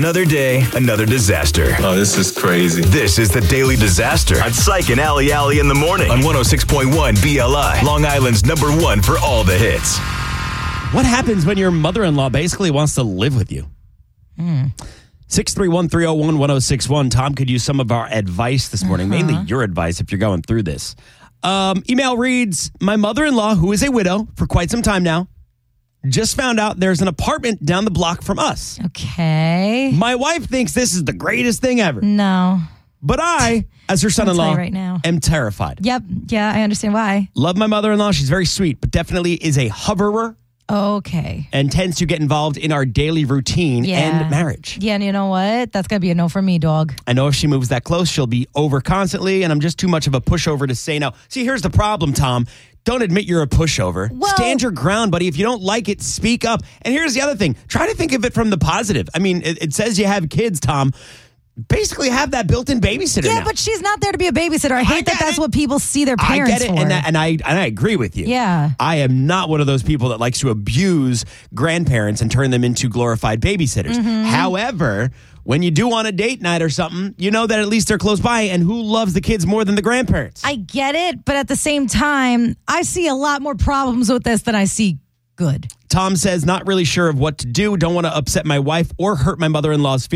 Another day, another disaster. Oh, this is crazy. This is the Daily Disaster on Psych and Alley Alley in the morning on 106.1 BLI, Long Island's #1 for all the hits. What happens when your mother-in-law basically wants to live with you? 631-301-1061. Tom could use some of our advice this morning, mainly your advice if you're going through this. Email reads, my mother-in-law, who is a widow for quite some time now, just found out there's an apartment down the block from us. Okay. My wife thinks this is the greatest thing ever. No. But I, as her son-in-law, right now. am terrified. Yep. Yeah, I understand why. Love my mother-in-law. She's very sweet, but definitely is a hoverer Okay. and tends to get involved in our daily routine and marriage. Yeah, and you know what? That's going to be a no for me, dog. I know if she moves that close, she'll be over constantly, and I'm just too much of a pushover to say no. See, here's the problem, Tom. Don't admit you're a pushover. Well, stand your ground, buddy. If you don't like it, speak up. And here's the other thing. Try to think of it from the positive. I mean, it says you have kids, Tom. Basically have that built-in babysitter Yeah, now. but she's not there to be a babysitter. I hate that that's what people see their I parents get it, for. and I agree with you. Yeah. I am not one of those people that likes to abuse grandparents and turn them into glorified babysitters. Mm-hmm. However, when you do on a date night or something, you know that at least they're close by, and who loves the kids more than the grandparents? I get it, but at the same time, I see a lot more problems with this than I see good. Tom says, not really sure of what to do. Don't want to upset my wife or hurt my mother-in-law's feelings.